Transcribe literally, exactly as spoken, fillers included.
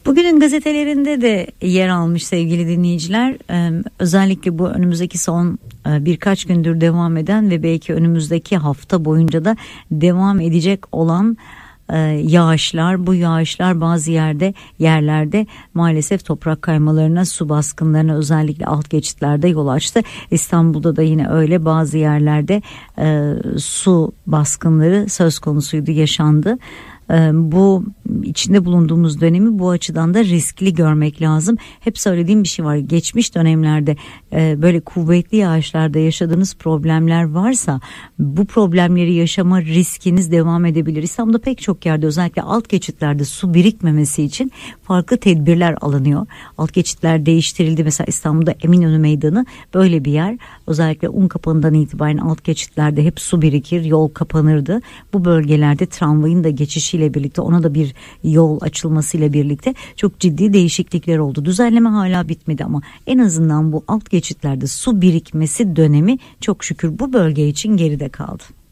Bugünün gazetelerinde de yer almış sevgili dinleyiciler. Ee, özellikle bu önümüzdeki son e, birkaç gündür devam eden ve belki önümüzdeki hafta boyunca da devam edecek olan e, yağışlar. Bu yağışlar bazı yerde yerlerde maalesef toprak kaymalarına, su baskınlarına, özellikle alt geçitlerde yol açtı. İstanbul'da da yine öyle, bazı yerlerde e, su baskınları söz konusuydu, yaşandı. Bu içinde bulunduğumuz dönemi bu açıdan da riskli görmek lazım. Hep söylediğim bir şey var. Geçmiş dönemlerde böyle kuvvetli yağışlarda yaşadığınız problemler varsa bu problemleri yaşama riskiniz devam edebilir. İstanbul'da pek çok yerde, özellikle alt geçitlerde su birikmemesi için farklı tedbirler alınıyor. Alt geçitler değiştirildi. Mesela İstanbul'da Eminönü Meydanı böyle bir yer. Özellikle Unkapanı'ndan itibaren alt geçitlerde hep su birikir, yol kapanırdı. Bu bölgelerde tramvayın da geçişi ile birlikte, ona da bir yol açılmasıyla birlikte çok ciddi değişiklikler oldu. Düzenleme hala bitmedi ama en azından bu alt geçitlerde su birikmesi dönemi çok şükür bu bölge için geride kaldı.